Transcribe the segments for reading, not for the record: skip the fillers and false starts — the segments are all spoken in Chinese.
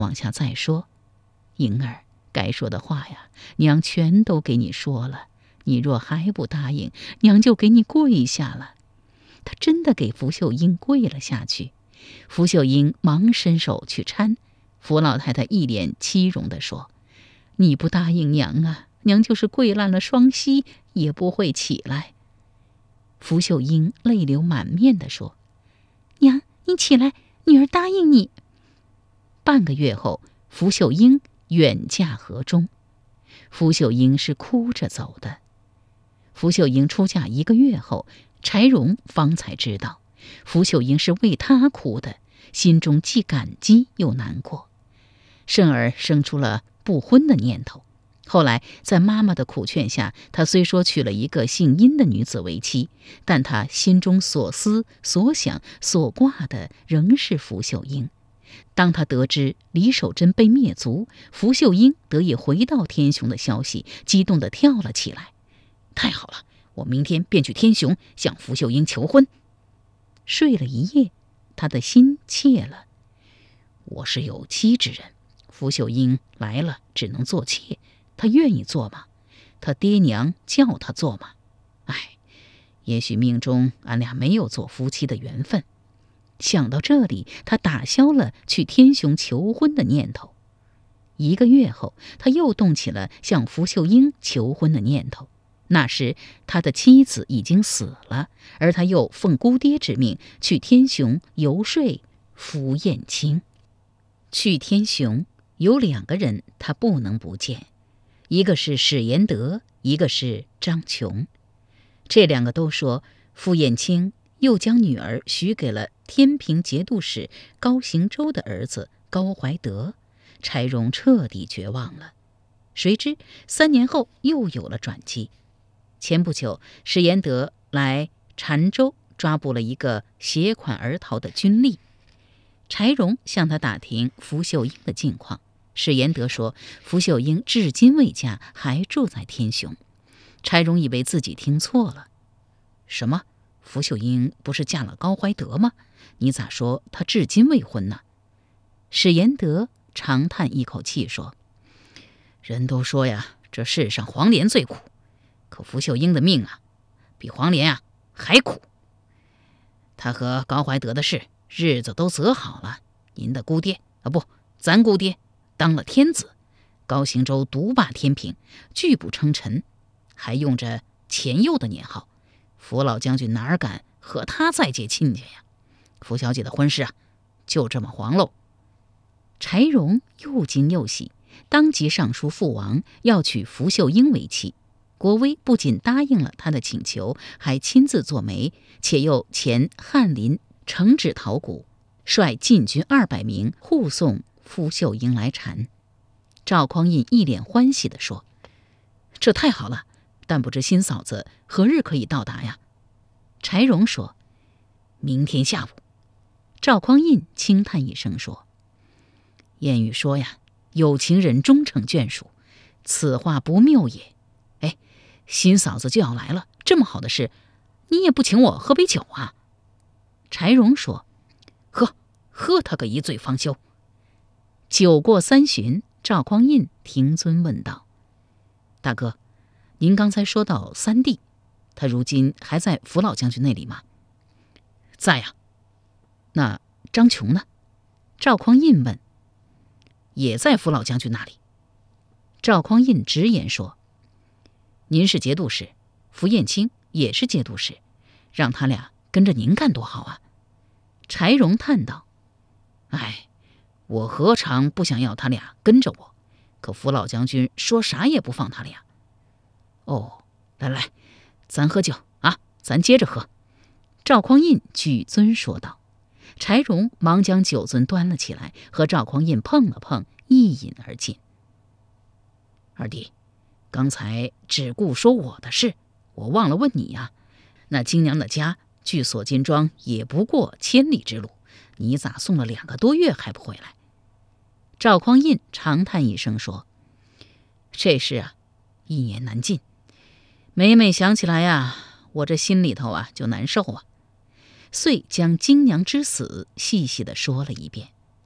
往下再说。莹儿，该说的话呀，娘全都给你说了，你若还不答应，娘就给你跪下了。他真的给福秀英跪了下去。福秀英忙伸手去搀，福老太太一脸凄容地说：“你不答应娘啊，娘就是跪烂了双膝也不会起来。”福秀英泪流满面地说：“娘，你起来，女儿答应你。”半个月后，福秀英远嫁河中。福秀英是哭着走的。福秀英出嫁1个月后，柴荣方才知道，福秀英是为他哭的，心中既感激又难过，甚而生出了不婚的念头。后来在妈妈的苦劝下，他虽说娶了一个姓殷的女子为妻，但他心中所思所想所挂的仍是福秀英。当他得知李守贞被灭族，福秀英得以回到天雄的消息，激动地跳了起来。太好了，我明天便去天雄向福秀英求婚。睡了一夜，他的心怯了。我是有妻之人，福秀英来了只能做妾，他愿意做吗？他爹娘叫他做吗？也许命中俺俩没有做夫妻的缘分。想到这里，他打消了去天雄求婚的念头。1个月后，他又动起了向福秀英求婚的念头。那时他的妻子已经死了，而他又奉姑爹之命去天雄游说福燕卿。去天雄有2个人他不能不见，一个是史延德，一个是张琼。这2个都说傅燕卿又将女儿许给了天平节度使高行周的儿子高怀德，柴荣彻底绝望了。谁知3年后又有了转机。前不久，史延德来澶州抓捕了一个携款而逃的军吏。柴荣向他打听福秀英的近况，史延德说福秀英至今未嫁，还住在天雄。柴荣以为自己听错了。什么？福秀英不是嫁了高怀德吗？你咋说她至今未婚呢？史延德长叹一口气说：“人都说呀，这世上黄连最苦，可福秀英的命啊，比黄连啊还苦。他和高怀德的事，日子都择好了。您的姑爹咱姑爹当了天子，高行周独霸天平，拒不称臣，还用着前右的年号。福老将军哪儿敢和他再结亲家呀？福小姐的婚事啊，就这么黄喽。”柴荣又惊又喜，当即上书父王，要娶福秀英为妻。国威不仅答应了他的请求，还亲自作媒，且又前翰林承旨陶谷，率禁军200名护送福秀英来缠。赵匡胤一脸欢喜地说：“这太好了，但不知新嫂子何日可以到达呀？”柴荣说：“明天下午。”赵匡胤轻叹一声说：“谚语说呀，有情人终成眷属，此话不谬也。新嫂子就要来了，这么好的事，你也不请我喝杯酒啊？”柴荣说：“喝他个一醉方休。”酒过3巡，赵匡胤停尊问道：“大哥，您刚才说到三弟，他如今还在福老将军那里吗？”“在呀。”“那张琼呢？”赵匡胤问。“也在福老将军那里。”赵匡胤直言说：“您是节度使，福燕卿也是节度使，让他俩跟着您干多好啊。”柴荣叹道：“我何尝不想要他俩跟着我，可福老将军说啥也不放他俩。”“哦，来，咱喝酒啊，咱接着喝。”赵匡胤举尊说道。柴荣忙将酒樽端了起来，和赵匡胤碰了碰，一饮而尽。“二弟，刚才只顾说我的事，我忘了问你呀。那金娘的家距锁金庄也不过1000里之路，你咋送了2个多月还不回来？”赵匡胤长叹一声说：“这事啊，一言难尽。每每想起来呀，我这心里头啊就难受啊。”遂将金娘之死细细地说了一遍。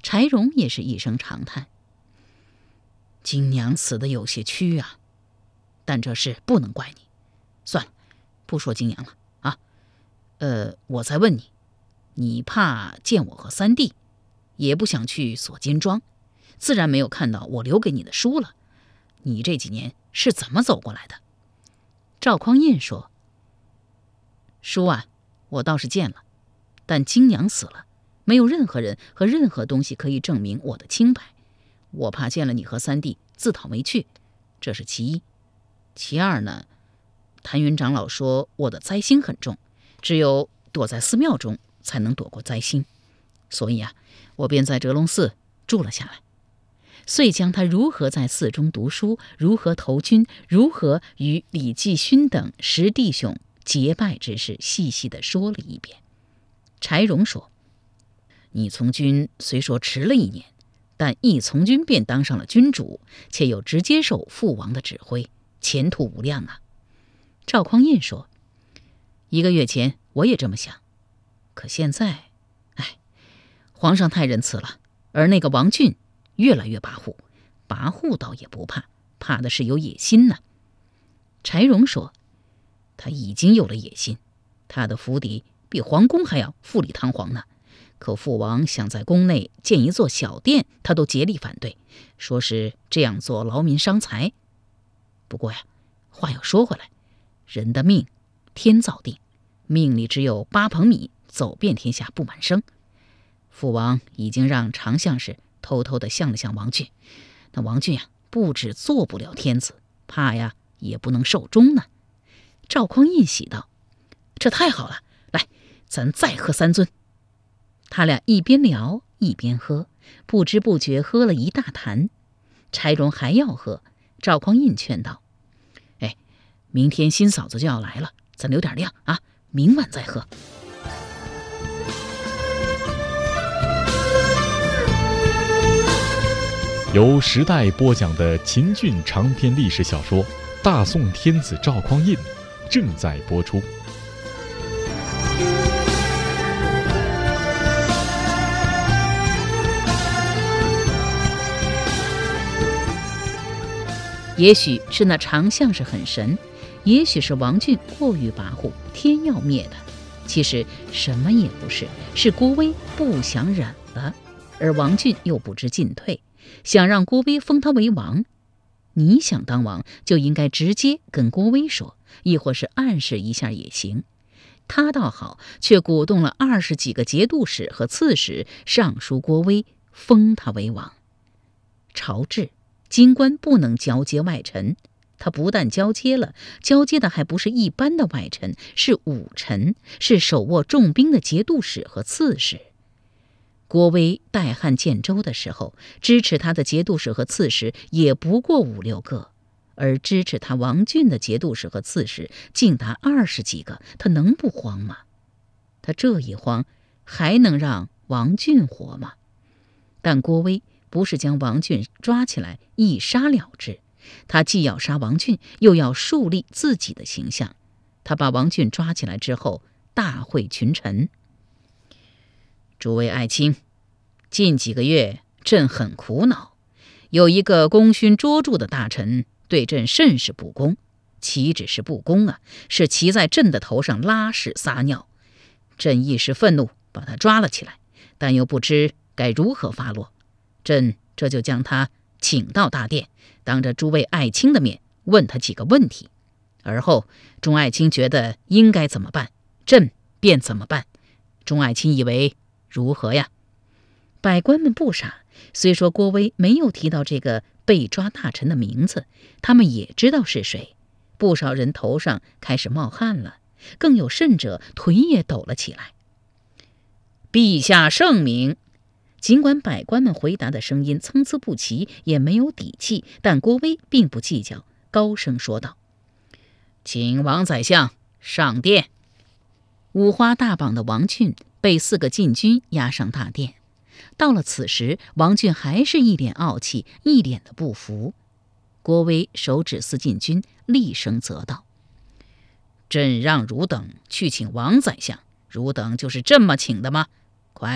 柴荣也是一声长叹：“金娘死得有些屈啊，但这事不能怪你。算了，不说金娘了啊。我再问你，你怕见我和三弟，也不想去锁金庄，自然没有看到我留给你的书了。你这几年是怎么走过来的？”赵匡胤说：“书啊，我倒是见了，但金娘死了，没有任何人和任何东西可以证明我的清白。我怕见了你和三弟自讨没趣，这是其一。其二呢，谭云长老说我的灾星很重，只有躲在寺庙中才能躲过灾星，所以啊，我便在哲龙寺住了下来。”遂将他如何在寺中读书，如何投军，如何与李继勋等10弟兄结拜之事细细地说了一遍。柴荣说：“你从军虽说迟了1年，但一从军便当上了军主，且又直接受父王的指挥，前途无量啊。”赵匡胤说：“1个月前我也这么想，可现在，皇上太仁慈了，而那个王俊越来越跋扈，跋扈倒也不怕，怕的是有野心呢。”柴荣说：“他已经有了野心，他的府邸比皇宫还要富丽堂皇呢。可父王想在宫内建一座小殿，他都竭力反对，说是这样做劳民伤财。不过呀，话又说回来，人的命天造定，命里只有8捧米，走遍天下不满生。父王已经让常相士偷偷地向了向王俊，那王俊呀，不止做不了天子，怕呀也不能寿终呢。”赵匡胤喜道：“这太好了，来，咱再喝3樽。”他俩一边聊一边喝，不知不觉喝了1大坛。柴荣还要喝，赵匡胤劝道：“明天新嫂子就要来了，咱留点量啊，明晚再喝。” 由时代播讲的秦俊长篇历史小说《大宋天子赵匡胤》正在播出。 也许是那常相士很神，也许是王俊过于跋扈，天要灭他。其实什么也不是，是郭威不想忍了，而王俊又不知进退，想让郭威封他为王。你想当王，就应该直接跟郭威说，亦或是暗示一下也行。他倒好，却鼓动了20几个节度使和刺史上书郭威，封他为王。朝制京官不能交接外臣，他不但交接了，交接的还不是一般的外臣，是武臣，是手握重兵的节度使和刺史。郭威代汉建州的时候，支持他的节度使和刺史也不过5、6个，而支持他王俊的节度使和刺史竟达20几个，他能不慌吗？他这一慌，还能让王俊活吗？但郭威不是将王俊抓起来一杀了之，他既要杀王俊，又要树立自己的形象。他把王俊抓起来之后，大会群臣：“诸位爱卿，近几个月朕很苦恼，有一个功勋卓著的大臣对朕甚是不公，岂止是不公啊，是骑在朕的头上拉屎撒尿。朕一时愤怒，把他抓了起来，但又不知该如何发落。朕这就将他请到大殿，当着诸位爱卿的面问他几个问题，而后众爱卿觉得应该怎么办，朕便怎么办。众爱卿以为如何呀？”百官们不傻，虽说郭威没有提到这个被抓大臣的名字，他们也知道是谁。不少人头上开始冒汗了，更有甚者腿也抖了起来。“陛下圣明。”尽管百官们回答的声音参差不齐，也没有底气，但郭威并不计较，高声说道：“请王宰相上殿。”五花大绑的王俊被4个禁军押上大殿。到了此时，王俊还是一脸傲气，一脸的不服。郭威手指4禁军，厉声责道：“朕让汝等去请王宰相，汝等就是这么请的吗？快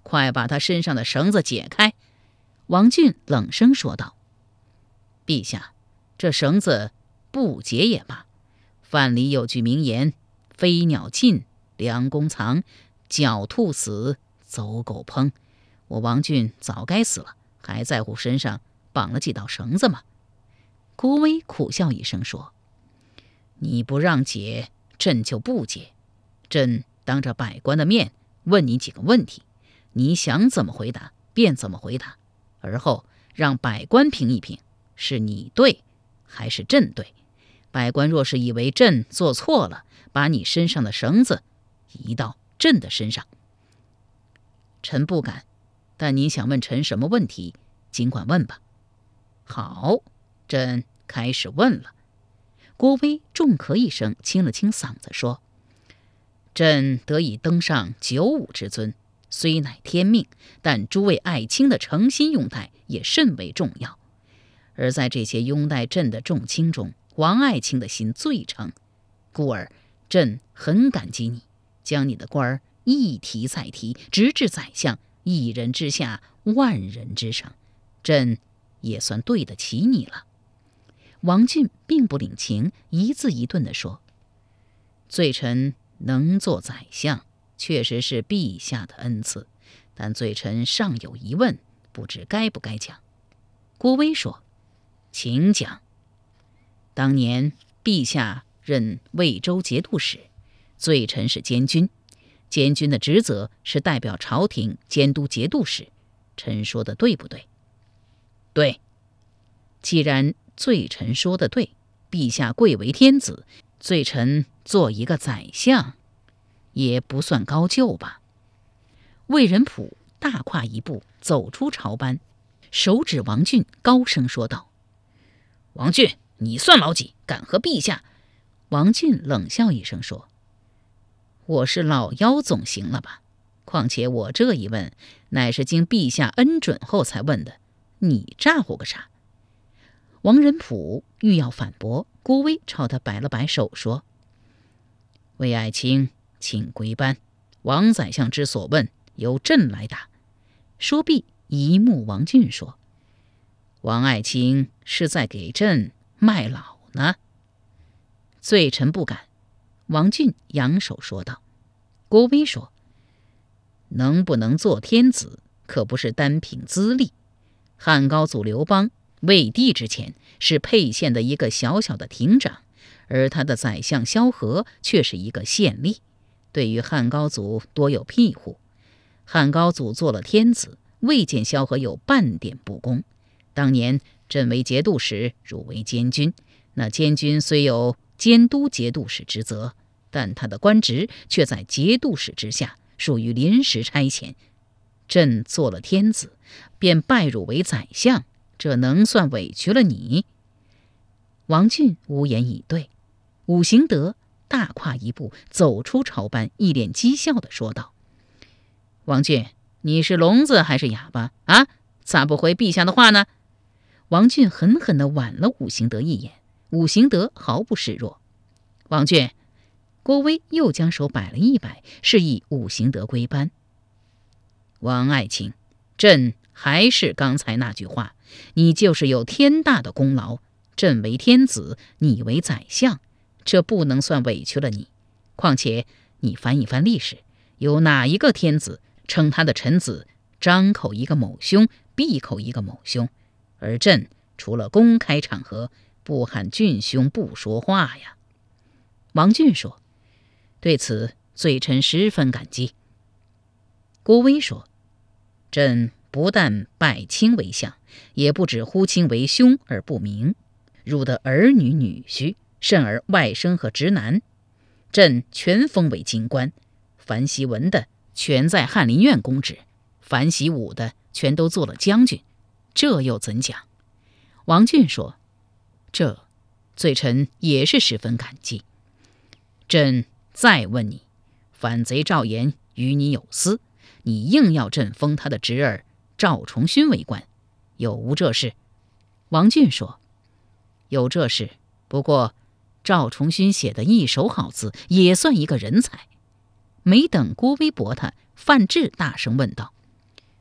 快把他身上的绳子解开。”王俊冷声说道。“陛下，这绳子不解也罢。范蠡有句名言：飞鸟尽，良弓藏；狡兔死，走狗烹。我王俊早该死了，还在乎身上绑了几道绳子吗？”郭威苦笑一声说：“你不让解，朕就不解。朕当着百官的面问你几个问题，你想怎么回答便怎么回答，而后让百官评一评，是你对还是朕对。百官若是以为朕做错了，把你身上的绳子移到朕的身上。”“臣不敢，但你想问臣什么问题，尽管问吧。”“好，朕开始问了。”郭威重咳一声，清了清嗓子说：“朕得以登上95之尊，虽乃天命，但诸位爱卿的诚心拥戴也甚为重要。而在这些拥戴朕的众卿中，王爱卿的心最诚，故而朕很感激你，将你的官儿一提再提，直至宰相，一人之下，万人之上，朕也算对得起你了。”王俊并不领情，一字一顿地说：“罪臣能做宰相，确实是陛下的恩赐，但罪臣尚有疑问，不知该不该讲。”郭威说：“请讲。”“当年陛下任魏州节度使，罪臣是监军，监军的职责是代表朝廷监督节度使，臣说的对不对？”“对。”“既然罪臣说的对，陛下贵为天子，罪臣做一个宰相也不算高就吧？”魏仁溥大跨一步走出朝班，手指王俊，高声说道：“王俊，你算老几，敢和陛下？”王俊冷笑一声说：“我是老妖总行了吧？况且我这一问，乃是经陛下恩准后才问的，你咋呼个啥？”王仁溥欲要反驳，郭威朝他摆了摆手说：“魏爱卿，请归班，王宰相之所问，由朕来答。”说毕，一目王俊说：“王爱卿是在给朕卖老呢？”“罪臣不敢。”王俊扬手说道。郭威说：“能不能做天子，可不是单凭资历。汉高祖刘邦魏帝之前是沛县的一个小小的亭长，而他的宰相萧何却是一个县吏，对于汉高祖多有庇护。汉高祖做了天子，未见萧何有半点不公。当年朕为节度使，汝为监军，那监军虽有监督节度使之责，但他的官职却在节度使之下，属于临时差遣。朕做了天子，便拜汝为宰相，这能算委屈了你？”王俊无言以对。武行德大跨一步走出朝班，一脸讥笑地说道：“王俊，你是聋子还是哑巴啊？咋不回陛下的话呢？”王俊狠狠地剜了武行德一眼，武行德毫不示弱。“王俊！”郭威又将手摆了一摆，示意武行德归班。“王爱卿，朕还是刚才那句话，你就是有天大的功劳，朕为天子，你为宰相，这不能算委屈了你。况且你翻一翻历史，有哪一个天子称他的臣子张口一个某兄，闭口一个某兄？而朕除了公开场合，不喊俊兄不说话呀。”王俊说：“对此，罪臣十分感激。”郭威说：“朕不但拜卿为相，也不只呼卿为兄而不明。汝的儿女女婿，甚而外甥和侄男，朕全封为京官。樊习文的全在翰林院供职，樊习武的全都做了将军，这又怎讲？”王俊说：“这罪臣也是十分感激。朕再问你，反贼赵岩与你有私，你硬要朕封他的侄儿赵重勋为官，有无这事？”王俊说：“有这事，不过赵重勋写的一手好字，也算一个人才。”没等郭威驳他，范质大声问道：“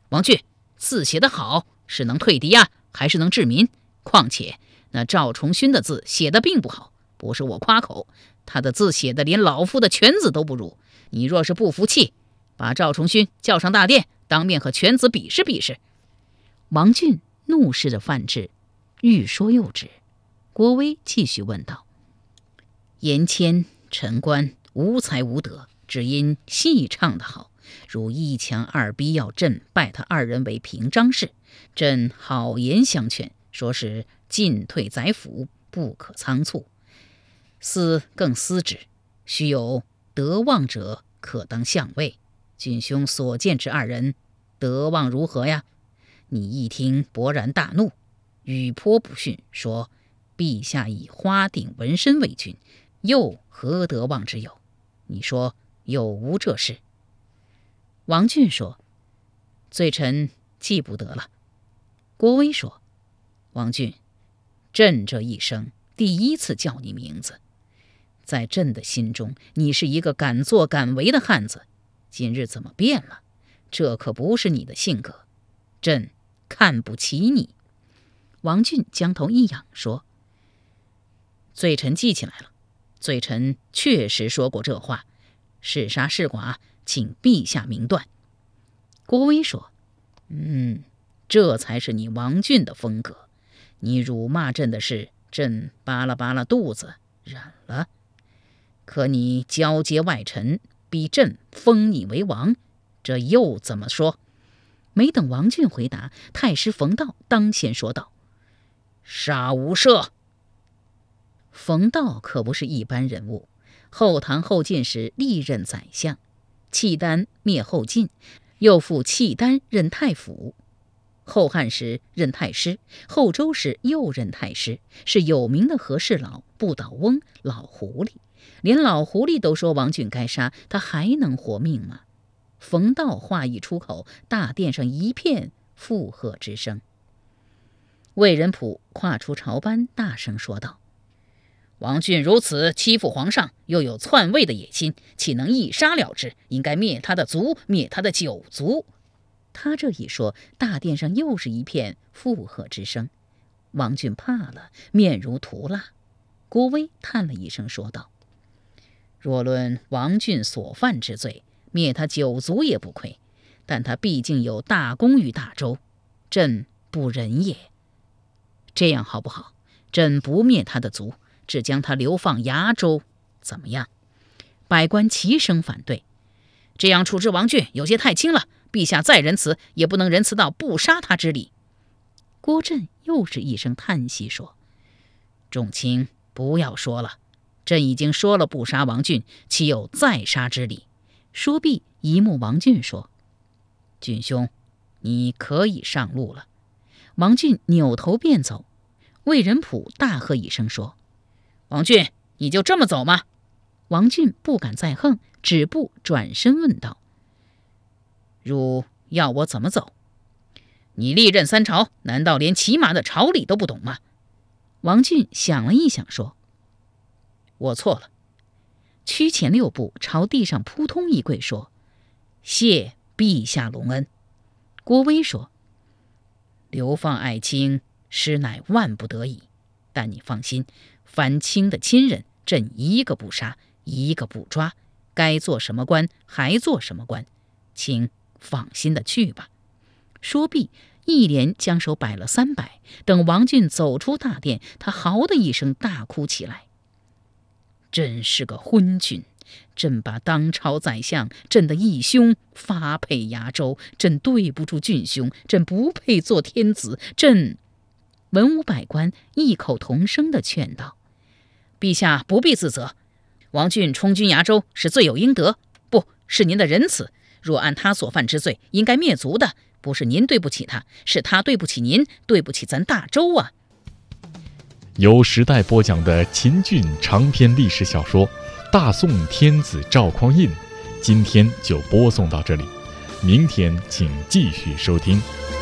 王俊，字写得好，是能退敌呀，还是能治民？况且那赵重勋的字写得并不好，不是我夸口，他的字写得连老夫的犬子都不如。你若是不服气，把赵重勋叫上大殿，当面和犬子比试比试。 王俊怒视着范质，欲说又止。郭威继续问道： 言谦、陈官无才无德，只因戏唱得好，如一强二逼要朕拜他二人为平章事，朕好言相劝，说是进退宰辅，不可仓促。思更思之，须有德望者可当相位。郡兄所见之二人，德望如何呀？你一听，勃然大怒，语颇不逊，说陛下以花顶纹身为君，又何德望之有？你说有无这事？ 王俊说： 罪臣记不得了。 郭威说： 王俊，朕这一生第一次叫你名字，在朕的心中，你是一个敢作敢为的汉子，今日怎么变了？这可不是你的性格，朕看不起你。 王俊将头一仰说： 罪臣记起来了，罪臣确实说过这话，是杀是剐，请陛下明断。 郭威说： 这才是你王俊的风格。你辱骂朕的事，朕扒拉扒拉肚子忍了，可你交接外臣，逼朕封你为王，这又怎么说？ 没等王俊回答，太师冯道当先说道： 杀无赦。 冯道可不是一般人物，后唐后晋时历任宰相，契丹灭后晋，又复契丹任太府，后汉时任太师，后周时又任太师，是有名的和事佬、不倒翁、老狐狸。连老狐狸都说王俊该杀，他还能活命吗？冯道话一出口，大殿上一片附和之声。魏仁溥跨出朝班，大声说道： 王俊如此欺负皇上，又有篡位的野心，岂能一杀了之？应该灭他的族，灭他的九族。 他这一说，大殿上又是一片附和之声。王俊怕了，面如涂蜡。郭威叹了一声说道： 若论王俊所犯之罪，灭他九族也不亏，但他毕竟有大功于大周，朕不忍也。这样好不好？朕不灭他的族，只将他流放崖州，怎么样？ 百官齐声反对。 这样处置王俊有些太轻了，陛下再仁慈，也不能仁慈到不杀他之理。 郭震又是一声叹息说： 众卿不要说了，朕已经说了不杀王俊，岂有再杀之理？ 说毕，一目王俊说： 俊兄，你可以上路了。 王俊扭头便走。魏仁溥大喝一声说： 王俊，你就这么走吗？ 王俊不敢再横，止步转身问道： 汝要我怎么走？你历任三朝，难道连起码的朝礼都不懂吗？ 王俊想了一想说： 我错了。 屈前6步，朝地上扑通一跪说： 谢陛下隆恩。 郭威说： 流放爱卿，实乃万不得已，但你放心，反清的亲人，朕一个不杀，一个不抓，该做什么官还做什么官，请放心的去吧。 说毕，一连将手摆了3摆。等王俊走出大殿，他嚎的一声大哭起来： 朕是个昏君，朕把当朝宰相，朕的义兄发配崖州，朕对不住郡兄，朕不配做天子，朕…… 文武百官异口同声地劝道： 陛下不必自责，王俊充军崖州是罪有应得，不是您的仁慈。若按他所犯之罪，应该灭族的，不是您对不起他，是他对不起您，对不起咱大周啊！ 由时代播讲的秦俊长篇历史小说《大宋天子赵匡胤》，今天就播送到这里，明天请继续收听。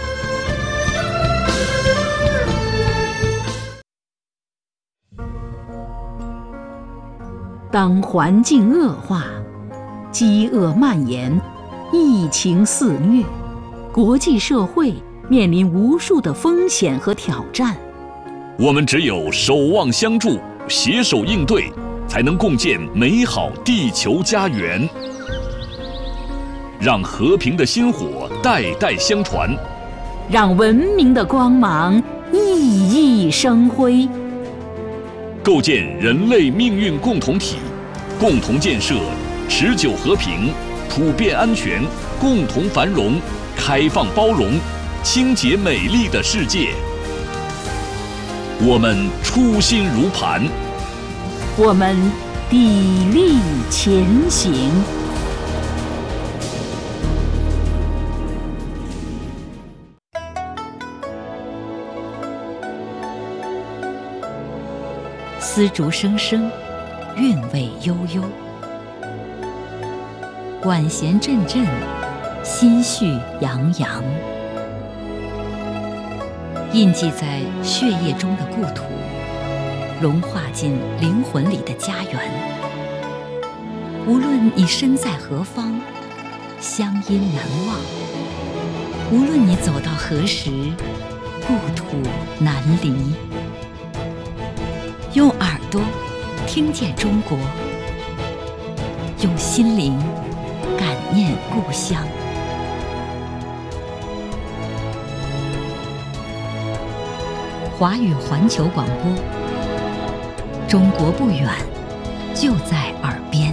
当环境恶化，饥饿蔓延，疫情肆虐， 国际社会面临无数的风险和挑战。 我们只有守望相助，携手应对，才能共建美好地球家园。让和平的薪火代代相传， 让文明的光芒熠熠生辉。 构建人类命运共同体，共同建设持久和平、普遍安全、共同繁荣、开放包容、清洁美丽的世界。我们初心如磐， 我们砥砺前行。丝竹声声，韵味悠悠；管弦阵阵，心绪洋洋。印记在血液中的故土，融化进灵魂里的家园。无论你身在何方，乡音难忘；无论你走到何时，故土难离。用耳朵听见中国，用心灵感念故乡。华语环球广播，中国不远，就在耳边。